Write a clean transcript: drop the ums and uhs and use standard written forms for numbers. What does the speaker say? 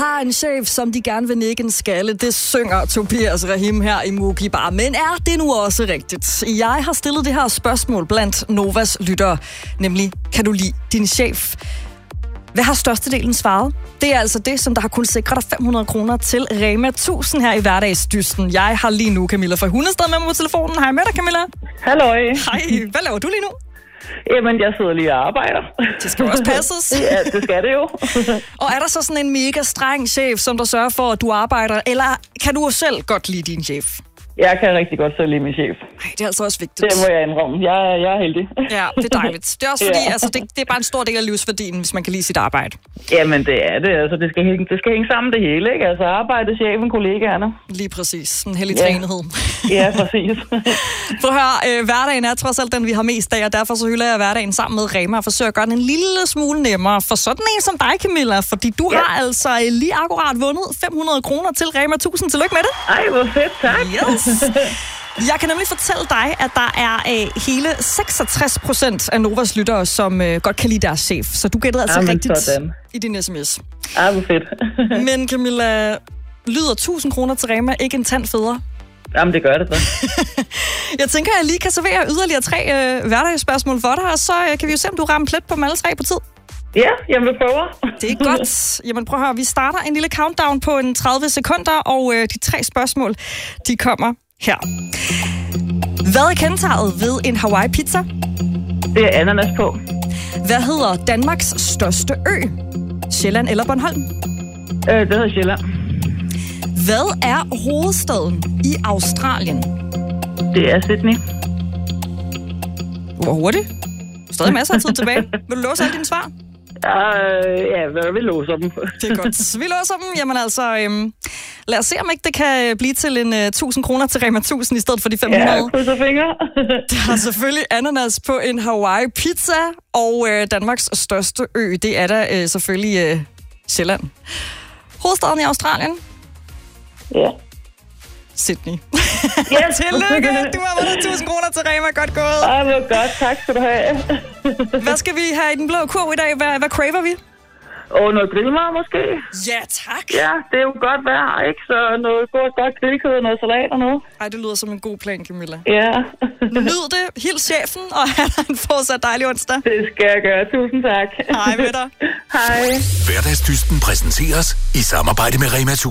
har en chef, som de gerne vil nikke en skalle. Det synger Tobias Rahim her i Mugi Bar. Men er det nu også rigtigt? Jeg har stillet det her spørgsmål blandt Novas lyttere. Nemlig, kan du lide din chef? Hvad har størstedelen svaret? Det er altså det, som der har kunnet sikre dig 500 kroner til Rema 1000 her i hverdagsdysten. Jeg har lige nu Camilla fra Hundested med mig på telefonen. Hej med dig, Camilla. Halløj. Hej, hvad laver du lige nu? Jamen, jeg sidder lige og arbejder. Det skal jo også passes. Ja, det skal det jo. Og er der så sådan en mega streng chef, som der sørger for, at du arbejder? Eller kan du selv godt lide din chef? Jeg kan rigtig godt selv lide min chef. Nej, det er altså også vigtigt. Det må jeg indrømme. Jeg er heldig. Ja, det er dejligt. Det er også fordi, altså, det er bare en stor del af livsværdien, hvis man kan lide sit arbejde. Jamen, det er det. Altså, det skal hænge sammen det hele, ikke? Altså, arbejde, chefen, kollegaerne. Lige præcis. En hellig træenhed. Ja, præcis. Prøv at høre, hverdagen er trods alt den, vi har mest af, og derfor så hylder jeg hverdagen sammen med Rema og forsøger at gøre den en lille smule nemmere for sådan en som dig, Camilla. Fordi du har altså lige akkurat vundet 500 kroner til Rema 1000. Tillykke med det. Ej, hvor fedt, tak. Yes. Jeg kan nemlig fortælle dig, at der er hele 66% af Novas lyttere, som godt kan lide deres chef. Så du gættede altså rigtigt sådan i din sms. Ej, hvor fedt. Men Camilla, lyder 1000 kroner til Rema ikke en tand federe? Jamen, det gør det så. Jeg tænker, at jeg lige kan servere yderligere 3 hverdagsspørgsmål for dig, og så kan vi jo se, om du rammer plet på dem alle 3 på tid. Ja, jeg vil prøve. Det er godt. Jamen prøv at høre, vi starter en lille countdown på en 30 sekunder, og de 3 spørgsmål, de kommer her. Hvad er kendetegnet ved en Hawaii-pizza? Det er ananas på. Hvad hedder Danmarks største ø? Sjælland eller Bornholm? Det hedder Sjælland. Hvad er hovedstaden i Australien? Det er Sydney. Hvor hurtigt? Stadig masser af tid tilbage. Vil du låse alle dine svar? Ja, vi låser dem. Det er godt. Vi låser dem. Jamen altså, lad os se, om ikke det kan blive til en 1000 kroner til Rema 1000 i stedet for de 500. Ja, krydser fingre. Der er selvfølgelig ananas på en Hawaii-pizza, og Danmarks største ø, det er der selvfølgelig Sjælland. Hovedstaden i Australien? Ja. Sydney. Ja, tillykke! Du har vundet 1000 kroner til Rema. Godt gået. Ej, hvor godt. Tak skal du have. Hvad skal vi have i den blå kurv i dag? Hvad craver vi? Noget grillmad måske? Ja, tak. Ja, det er jo godt vejr, ikke? Så noget godt grillkød, noget salat og noget. Ej, det lyder som en god plan, Camilla. Ja. Nyd det. Hils chefen, og have en fortsat dejlig onsdag. Det skal jeg gøre. Tusind tak. Hej med dig. Hej. Hverdagsdysten præsenteres i samarbejde med Rema 1000.